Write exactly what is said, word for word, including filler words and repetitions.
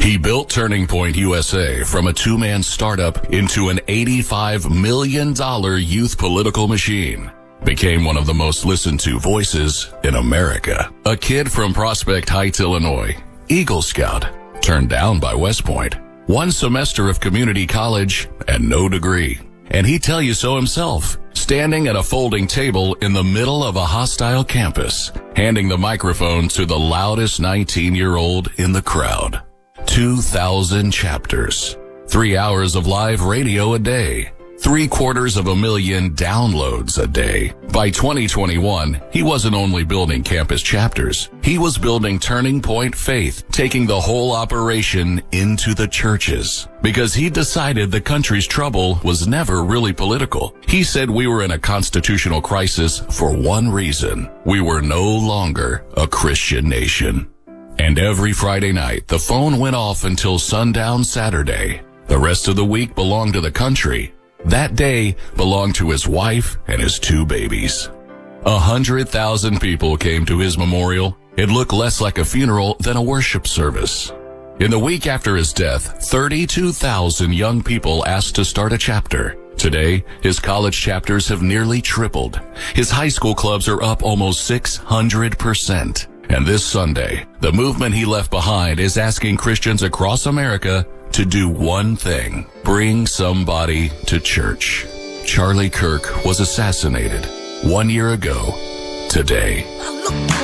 He built Turning Point U S A from a two-man startup into an eighty-five million dollars youth political machine. Became one of the most listened to voices in America. A kid from Prospect Heights, Illinois, Eagle Scout, turned down by West Point. One semester of community college and no degree. And he'd tell you so himself, standing at a folding table in the middle of a hostile campus, handing the microphone to the loudest nineteen-year-old in the crowd. two thousand chapters, three hours of live radio a day, three quarters of a million downloads a day. By twenty twenty-one, he wasn't only building campus chapters, he was building Turning Point Faith, taking the whole operation into the churches. Because he decided the country's trouble was never really political. He said we were in a constitutional crisis for one reason. We were no longer a Christian nation. And every Friday night, the phone went off until sundown Saturday. The rest of the week belonged to the country. That day belonged to his wife and his two babies. A hundred thousand people came to his memorial. It looked less like a funeral than a worship service. In the week after his death, thirty-two thousand young people asked to start a chapter. Today, his college chapters have nearly tripled. His high school clubs are up almost six hundred percent. And this Sunday, the movement he left behind is asking Christians across America to do one thing: bring somebody to church. Charlie Kirk was assassinated one year ago today.